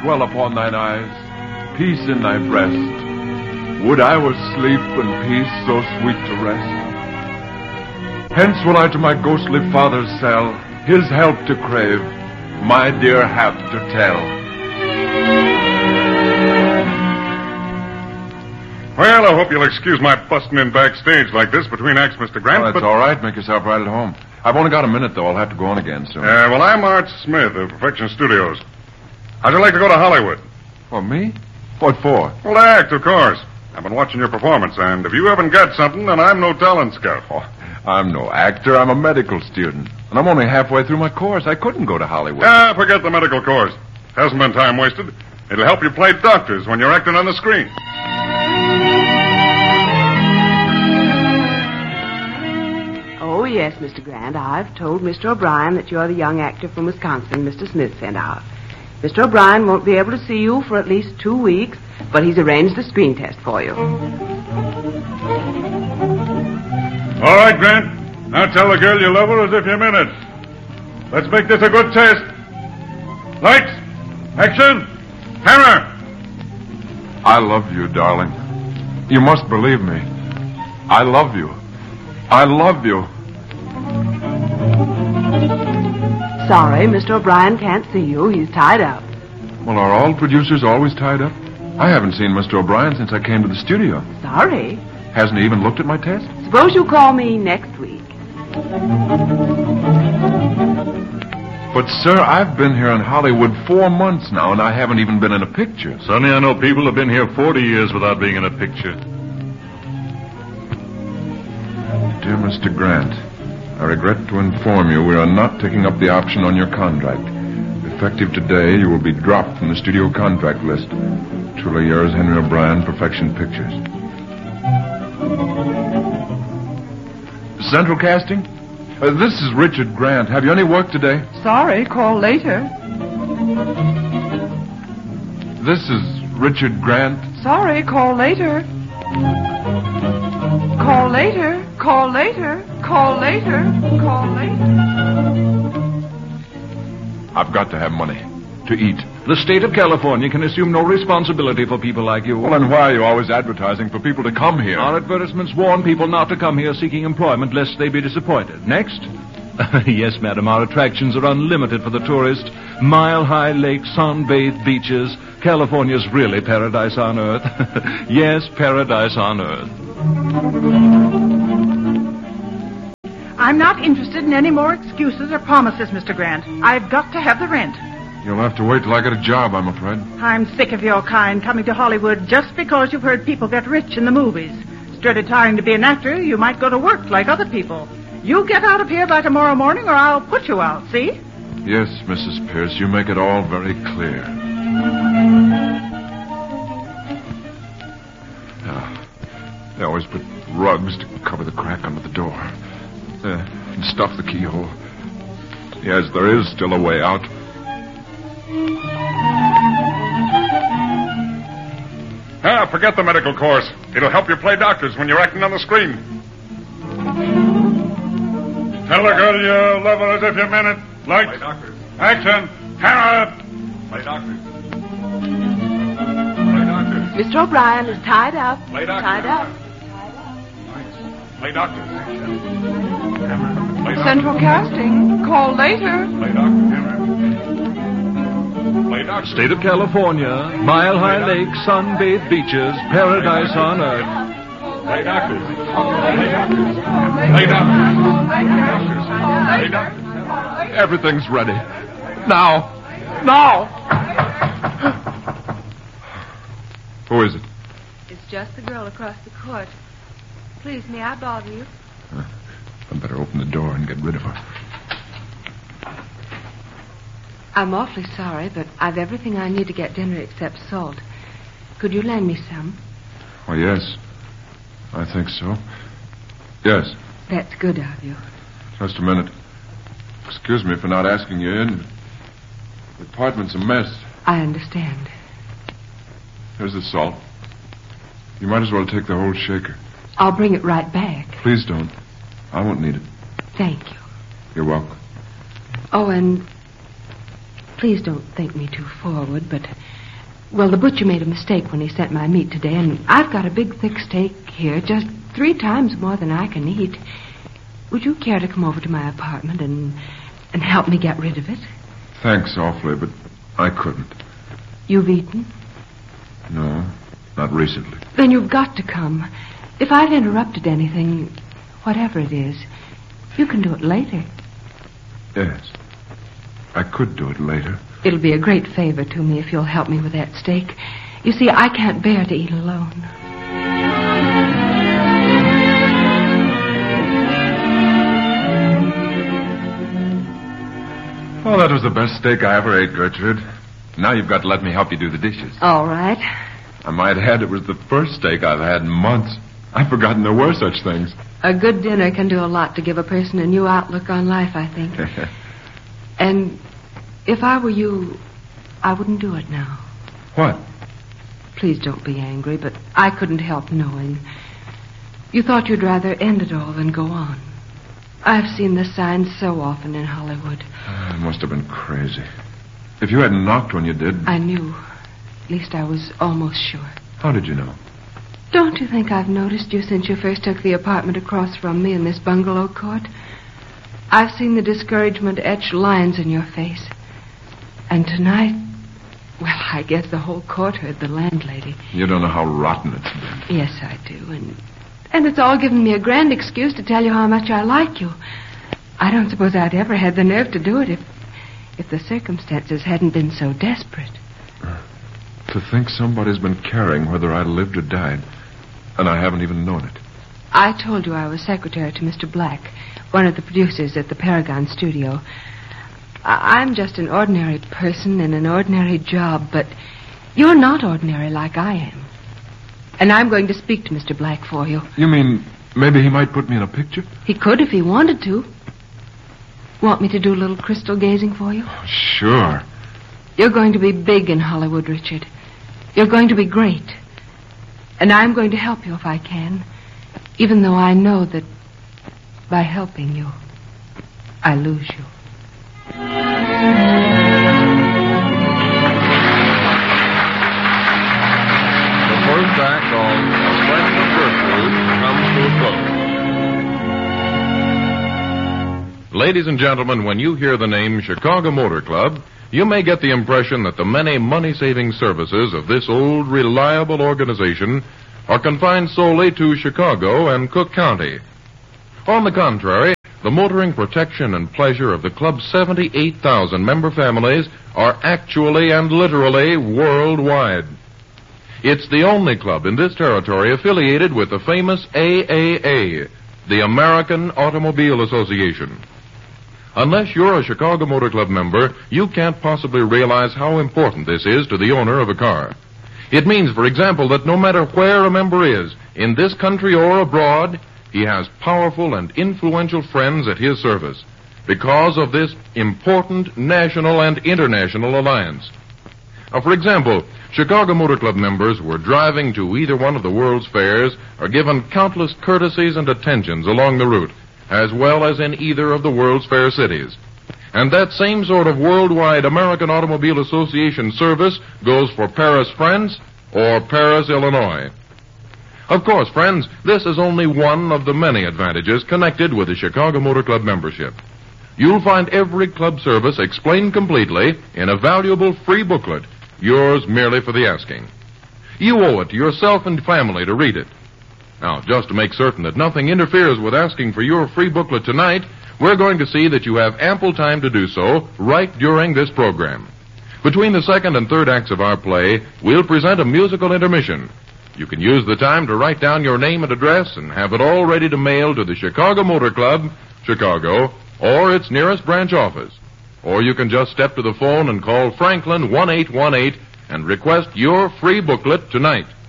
dwell upon thine eyes, peace in thy breast. Would I were sleep and peace so sweet to rest. Hence will I to my ghostly father's cell his help to crave, my dear hap to tell. Well, I hope you'll excuse my busting in backstage like this between acts, Mr. Grant. Oh, that's all right. Make yourself right at home. I've only got a minute, though. I'll have to go on again soon. Well, I'm Art Smith of Perfection Studios. How'd you like to go to Hollywood? For me? What for? Well, to act, of course. I've been watching your performance, and if you haven't got something, then I'm no talent scout. Oh, I'm no actor. I'm a medical student. And I'm only halfway through my course. I couldn't go to Hollywood. Forget the medical course. Hasn't been time wasted. It'll help you play doctors when you're acting on the screen. Oh, yes, Mr. Grant. I've told Mr. O'Brien that you're the young actor from Wisconsin Mr. Smith sent out. Mr. O'Brien won't be able to see you for at least 2 weeks, but he's arranged the screen test for you. All right, Grant. Now tell the girl you love her as if you mean it. Let's make this a good test. Lights, action, camera. I love you, darling. You must believe me. I love you. I love you. Sorry, Mr. O'Brien can't see you. He's tied up. Well, are all producers always tied up? I haven't seen Mr. O'Brien since I came to the studio. Sorry. Hasn't he even looked at my test? Suppose you call me next week. But, sir, I've been here in Hollywood 4 months now, and I haven't even been in a picture. Sonny, I know people who have been here 40 years without being in a picture. Dear Mr. Grant, I regret to inform you we are not taking up the option on your contract. Effective today, you will be dropped from the studio contract list. Truly yours, Henry O'Brien, Perfection Pictures. Central Casting? This is Richard Grant. Have you any work today? Sorry, call later. This is Richard Grant. Sorry, call later. Call later. Call later. Call later. Call later. I've got to have money to eat. The state of California can assume no responsibility for people like you. Well, then why are you always advertising for people to come here? Our advertisements warn people not to come here seeking employment lest they be disappointed. Next. Yes, madam, our attractions are unlimited for the tourist. Mile-high lakes, sun-bathed beaches. California's really paradise on earth. Yes, paradise on earth. I'm not interested in any more excuses or promises, Mr. Grant. I've got to have the rent. You'll have to wait till I get a job, I'm afraid. I'm sick of your kind coming to Hollywood just because you've heard people get rich in the movies. Instead of trying to be an actor, you might go to work like other people. You get out of here by tomorrow morning or I'll put you out, see? Yes, Mrs. Pierce, you make it all very clear. They always put rugs to cover the crack under the door. And stuff the keyhole. Yes, there is still a way out. Forget the medical course. It'll help you play doctors when you're acting on the screen. Tell the girl you love her as if you meant it. Lights, play doctors. Action, camera. Play doctors. Play doctors. Mr. O'Brien is tied up. Play doctors. Tied up. Play doctors. Play Central Casting. Call later. Play doctors. Play doctors. State of California, mile-high lakes, sun-bathed beaches, paradise on earth. Play doctors. Play doctors. Play doctors. Play doctors. Everything's ready. Now. Now! Who is it? It's just the girl across the court. Please, may I bother you? I'd better open the door and get rid of her. I'm awfully sorry, but I've everything I need to get dinner except salt. Could you lend me some? Oh, yes. I think so. Yes. That's good of you. Just a minute. Excuse me for not asking you in. The apartment's a mess. I understand. Here's the salt. You might as well take the whole shaker. I'll bring it right back. Please don't. I won't need it. Thank you. You're welcome. Oh, and Please don't think me too forward, but... Well, the butcher made a mistake when he sent my meat today, and I've got a big, thick steak here, just 3 times more than I can eat. Would you care to come over to my apartment and help me get rid of it? Thanks awfully, but I couldn't. You've eaten? No, not recently. Then you've got to come. If I've interrupted anything, whatever it is, you can do it later. Yes, I could do it later. It'll be a great favor to me if you'll help me with that steak. You see, I can't bear to eat alone. Oh, that was the best steak I ever ate, Gertrude. Now you've got to let me help you do the dishes. All right. I might add it was the first steak I've had in months. I've forgotten there were such things. A good dinner can do a lot to give a person a new outlook on life, I think. And if I were you, I wouldn't do it now. What? Please don't be angry, but I couldn't help knowing. You thought you'd rather end it all than go on. I've seen the signs so often in Hollywood. I must have been crazy. If you hadn't knocked when you did... I knew. At least I was almost sure. How did you know? Don't you think I've noticed you since you first took the apartment across from me in this bungalow court? I've seen the discouragement etched lines in your face. And tonight, well, I guess the whole court heard the landlady. You don't know how rotten it's been. Yes, I do. And it's all given me a grand excuse to tell you how much I like you. I don't suppose I'd ever had the nerve to do it if the circumstances hadn't been so desperate. To think somebody's been caring whether I lived or died, and I haven't even known it. I told you I was secretary to Mr. Black, one of the producers at the Paragon studio. I'm just an ordinary person in an ordinary job, but you're not ordinary like I am. And I'm going to speak to Mr. Black for you. You mean maybe he might put me in a picture? He could if he wanted to. Want me to do a little crystal gazing for you? Oh, sure. You're going to be big in Hollywood, Richard. You're going to be great. And I'm going to help you if I can, even though I know that by helping you, I lose you. The first act of A Friend of Gertrude comes to a close. Ladies and gentlemen, when you hear the name Chicago Motor Club, you may get the impression that the many money-saving services of this old, reliable organization are confined solely to Chicago and Cook County. On the contrary, the motoring protection and pleasure of the club's 78,000 member families are actually and literally worldwide. It's the only club in this territory affiliated with the famous AAA, the American Automobile Association. Unless you're a Chicago Motor Club member, you can't possibly realize how important this is to the owner of a car. It means, for example, that no matter where a member is, in this country or abroad, he has powerful and influential friends at his service because of this important national and international alliance. For example, Chicago Motor Club members who are driving to either one of the world's fairs are given countless courtesies and attentions along the route, as well as in either of the world's fair cities. And that same sort of worldwide American Automobile Association service goes for Paris, France, or Paris, Illinois. Of course, friends, this is only one of the many advantages connected with the Chicago Motor Club membership. You'll find every club service explained completely in a valuable free booklet, yours merely for the asking. You owe it to yourself and family to read it. Now, just to make certain that nothing interferes with asking for your free booklet tonight, we're going to see that you have ample time to do so right during this program. Between the second and third acts of our play, we'll present a musical intermission. You can use the time to write down your name and address and have it all ready to mail to the Chicago Motor Club, Chicago, or its nearest branch office. Or you can just step to the phone and call Franklin 1818 and request your free booklet tonight.